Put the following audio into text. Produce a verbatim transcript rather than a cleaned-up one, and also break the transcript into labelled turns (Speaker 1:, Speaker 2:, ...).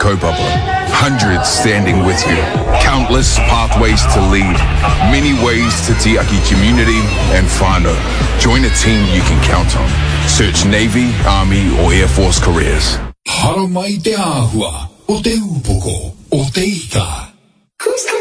Speaker 1: kaupapa. Hundreds standing with you. Countless pathways to lead. Many ways to Tiaki community and whānau. Join a team you can count on. Search Navy, Army or Air Force careers.
Speaker 2: Haro mai te āhua o te upoko o te ika.